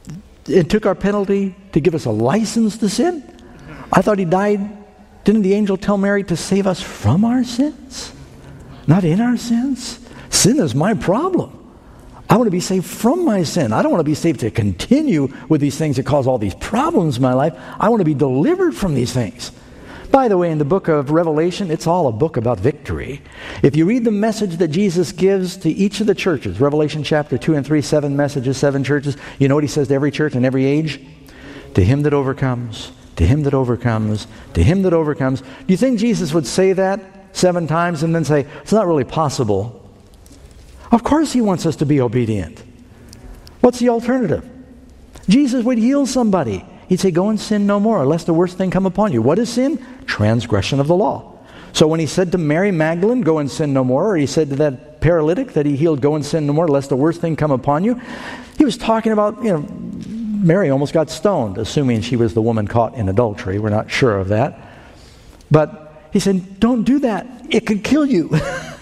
It took our penalty to give us a license to sin? I thought he died, didn't the angel tell Mary to save us from our sins? Not in our sins? Sin is my problem. I want to be saved from my sin. I don't want to be saved to continue with these things that cause all these problems in my life. I want to be delivered from these things. By the way, in the book of Revelation, it's all a book about victory. If you read the message that Jesus gives to each of the churches, Revelation chapter 2 and 3, 7 messages, 7 churches, you know what he says to every church in every age? To him that overcomes, to him that overcomes, to him that overcomes. Do you think Jesus would say that 7 times and then say, it's not really possible? Of course he wants us to be obedient. What's the alternative? Jesus would heal somebody. He'd say, go and sin no more, lest the worst thing come upon you. What is sin? Transgression of the law. So when he said to Mary Magdalene, go and sin no more, or he said to that paralytic that he healed, go and sin no more, lest the worst thing come upon you, he was talking about, Mary almost got stoned, assuming she was the woman caught in adultery. We're not sure of that. But he said, don't do that. It could kill you.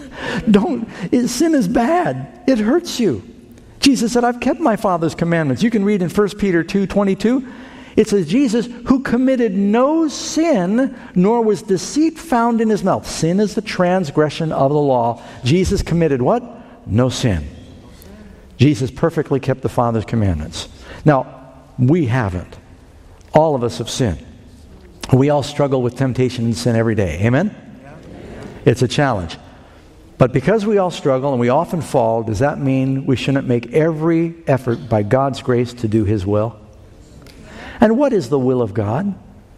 Sin is bad. It hurts you. Jesus said, I've kept my Father's commandments. You can read in 1 Peter 2:22. It says, Jesus, who committed no sin, nor was deceit found in his mouth. Sin is the transgression of the law. Jesus committed what? No sin. Jesus perfectly kept the Father's commandments. Now, we haven't. All of us have sinned. We all struggle with temptation and sin every day. Amen? It's a challenge. But because we all struggle and we often fall, does that mean we shouldn't make every effort by God's grace to do his will? And what is the will of God?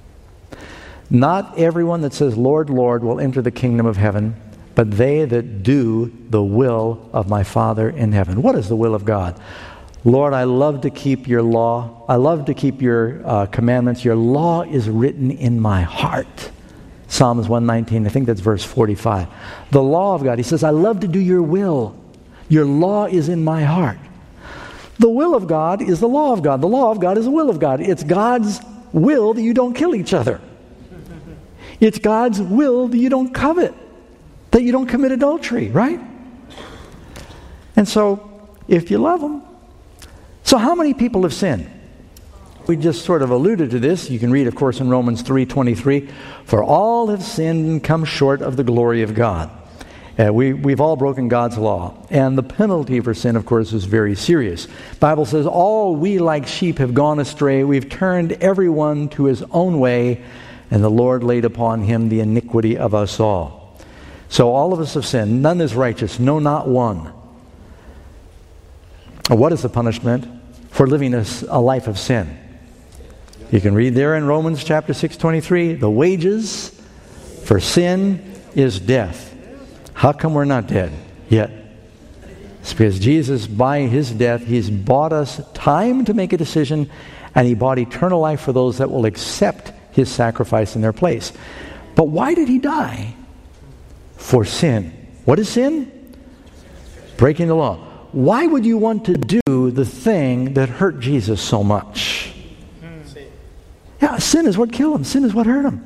Not everyone that says, Lord, Lord, will enter the kingdom of heaven, but they that do the will of my Father in heaven. What is the will of God? Lord, I love to keep your law. I love to keep your commandments. Your law is written in my heart. Psalms 119, I think that's verse 45. The law of God, he says, I love to do your will. Your law is in my heart. The will of God is the law of God. The law of God is the will of God. It's God's will that you don't kill each other. It's God's will that you don't covet, that you don't commit adultery, right? And so, if you love him. So how many people have sinned? We just sort of alluded to this. You can read, of course, in Romans 3:23, for all have sinned and come short of the glory of God. We've all broken God's law. And the penalty for sin, of course, is very serious. The Bible says, all we like sheep have gone astray. We've turned everyone to his own way, and the Lord laid upon him the iniquity of us all. So all of us have sinned. None is righteous, no, not one. What is the punishment for living a life of sin? You can read there in Romans chapter 6:23, the wages for sin is death. How come we're not dead yet? It's because Jesus, by his death, he's bought us time to make a decision, and he bought eternal life for those that will accept his sacrifice in their place. But why did he die? For sin. What is sin? Breaking the law. Why would you want to do the thing that hurt Jesus so much? Yeah, sin is what killed him. Sin is what hurt him.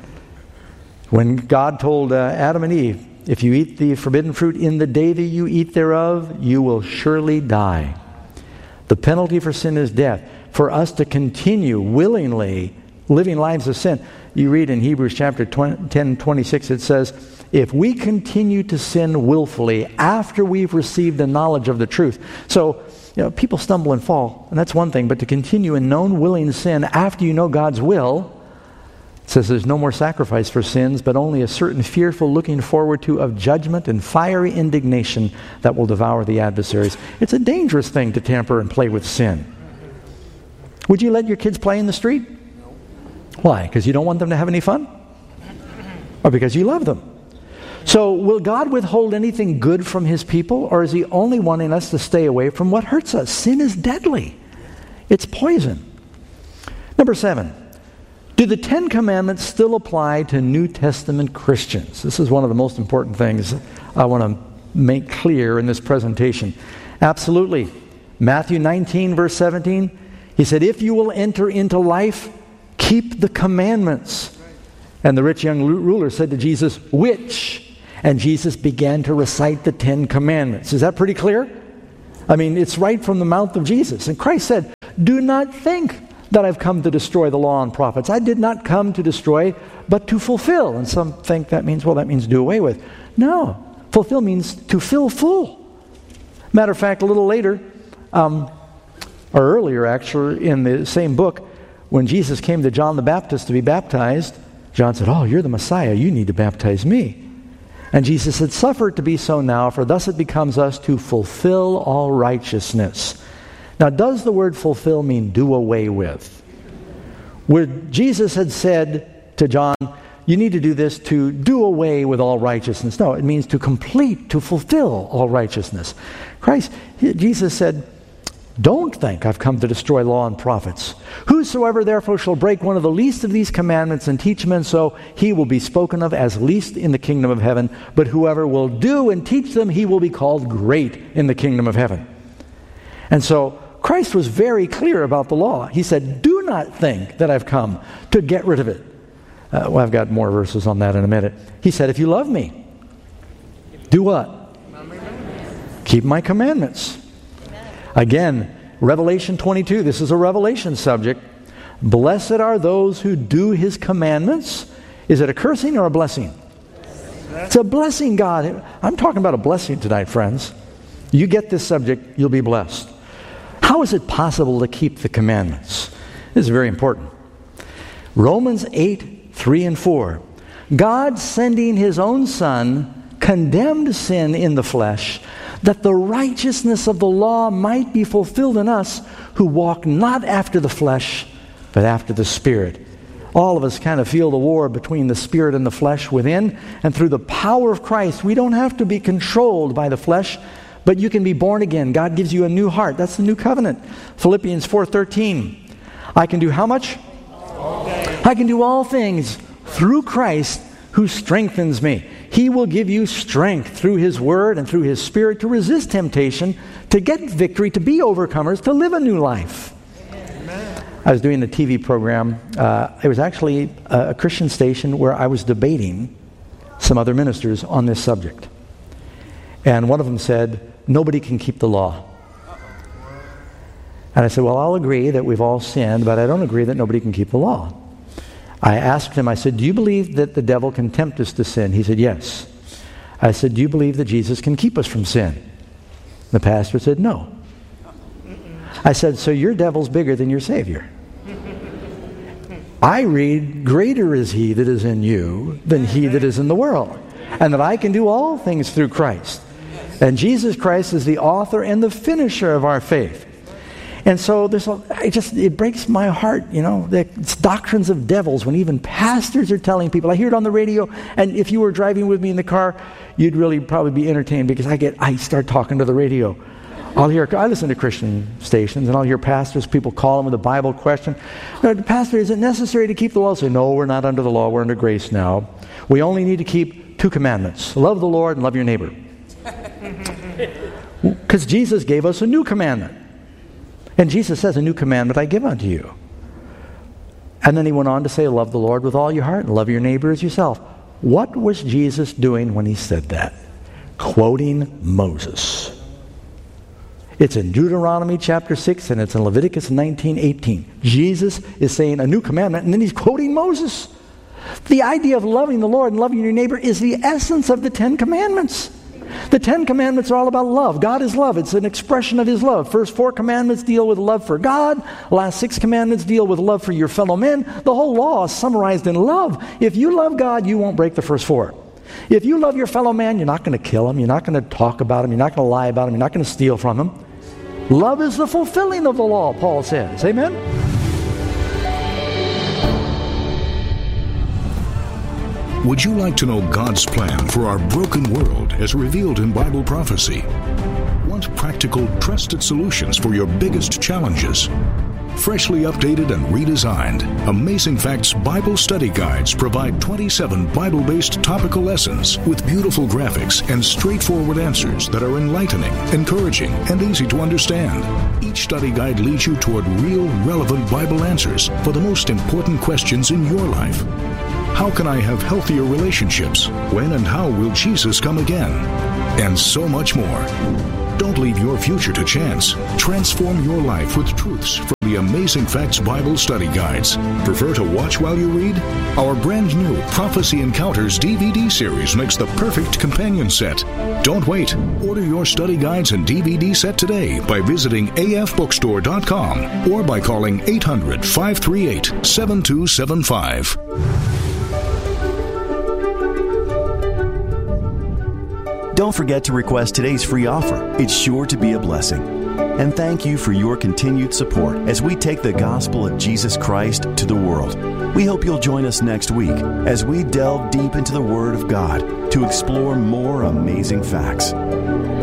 When God told Adam and Eve, if you eat the forbidden fruit in the day that you eat thereof, you will surely die. The penalty for sin is death. For us to continue willingly living lives of sin, you read in Hebrews chapter 10:26, it says, if we continue to sin willfully after we've received the knowledge of the truth. So, people stumble and fall, and that's one thing, but to continue in known willing sin after you know God's will, it says there's no more sacrifice for sins, but only a certain fearful looking forward to of judgment and fiery indignation that will devour the adversaries. It's a dangerous thing to tamper and play with sin. Would you let your kids play in the street? Why? Because you don't want them to have any fun? Or because you love them? So will God withhold anything good from his people, or is he only wanting us to stay away from what hurts us? Sin is deadly. It's poison. Number 7. Do the 10 Commandments still apply to New Testament Christians? This is one of the most important things I want to make clear in this presentation. Absolutely. Matthew 19, verse 17, he said, if you will enter into life, keep the commandments. And the rich young ruler said to Jesus, which? And Jesus began to recite the 10 Commandments. Is that pretty clear? I mean, it's right from the mouth of Jesus. And Christ said, do not think that I've come to destroy the law and prophets. I did not come to destroy, but to fulfill. And some think that means do away with. No, fulfill means to fill full. Matter of fact, a little later, or earlier actually, in the same book, when Jesus came to John the Baptist to be baptized, John said, "Oh, you're the Messiah. You need to baptize me." And Jesus said, "Suffer it to be so now, for thus it becomes us to fulfill all righteousness." Now, does the word fulfill mean do away with? Where Jesus had said to John, you need to do this to do away with all righteousness. No, it means to complete, to fulfill all righteousness. Jesus said, don't think I've come to destroy law and prophets. Whosoever therefore shall break one of the least of these commandments and teach men so, he will be spoken of as least in the kingdom of heaven. But whoever will do and teach them, he will be called great in the kingdom of heaven. And so Christ was very clear about the law. He said, do not think that I've come to get rid of it. Well, I've got more verses on that in a minute. He said, if you love me, do what? Keep my commandments. Again, Revelation 22, this is a revelation subject. Blessed are those who do his commandments. Is it a cursing or a blessing? It's a blessing, God. I'm talking about a blessing tonight, friends. You get this subject, you'll be blessed. How is it possible to keep the commandments? This is very important. Romans 8, 3 and 4. God sending his own Son condemned sin in the flesh, that the righteousness of the law might be fulfilled in us who walk not after the flesh, but after the Spirit. All of us kind of feel the war between the Spirit and the flesh within, and through the power of Christ, we don't have to be controlled by the flesh, but you can be born again. God gives you a new heart. That's the new covenant. Philippians 4:13. I can do how much? I can do all things through Christ who strengthens me. He will give you strength through his word and through his Spirit to resist temptation, to get victory, to be overcomers, to live a new life. Amen. I was doing a TV program. It was actually a Christian station where I was debating some other ministers on this subject. And one of them said, nobody can keep the law. And I said, well, I'll agree that we've all sinned, but I don't agree that nobody can keep the law. I asked him, I said, do you believe that the devil can tempt us to sin? He said, yes. I said, do you believe that Jesus can keep us from sin? The pastor said, no. I said, so your devil's bigger than your Savior. I read, greater is he that is in you than he that is in the world, and that I can do all things through Christ. And Jesus Christ is the author and the finisher of our faith. And so it breaks my heart, it's doctrines of devils when even pastors are telling people. I hear it on the radio, and if you were driving with me in the car, you'd really probably be entertained because I start talking to the radio. I listen to Christian stations, and I'll hear pastors, people call them with a Bible question. Pastor, is it necessary to keep the law? I say, no, we're not under the law, we're under grace now. We only need to keep 2 commandments. Love the Lord and love your neighbor. Because Jesus gave us a new commandment. And Jesus says, a new commandment I give unto you. And then he went on to say, love the Lord with all your heart and love your neighbor as yourself. What was Jesus doing when he said that? Quoting Moses. It's in Deuteronomy chapter 6 and it's in Leviticus 19:18. Jesus is saying a new commandment and then he's quoting Moses. The idea of loving the Lord and loving your neighbor is the essence of the 10 commandments. The 10 commandments are all about love. God is love. It's an expression of his love. First 4 commandments deal with love for God. Last 6 commandments deal with love for your fellow men. The whole law is summarized in love. If you love God, you won't break the first 4. If you love your fellow man, you're not going to kill him. You're not going to talk about him. You're not going to lie about him. You're not going to steal from him. Love is the fulfilling of the law, Paul says. Amen? Would you like to know God's plan for our broken world as revealed in Bible prophecy? Want practical, trusted solutions for your biggest challenges? Freshly updated and redesigned, Amazing Facts Bible Study Guides provide 27 Bible-based topical lessons with beautiful graphics and straightforward answers that are enlightening, encouraging, and easy to understand. Each study guide leads you toward real, relevant Bible answers for the most important questions in your life. How can I have healthier relationships? When and how will Jesus come again? And so much more. Don't leave your future to chance. Transform your life with truths from the the Amazing Facts Bible Study Guides. Prefer to watch while you read? Our brand new Prophecy Encounters DVD series makes the perfect companion set. Don't wait. Order your study guides and DVD set today by visiting afbookstore.com or by calling 800-538-7275. Don't forget to request today's free offer. It's sure to be a blessing. And thank you for your continued support as we take the gospel of Jesus Christ to the world. We hope you'll join us next week as we delve deep into the Word of God to explore more amazing facts.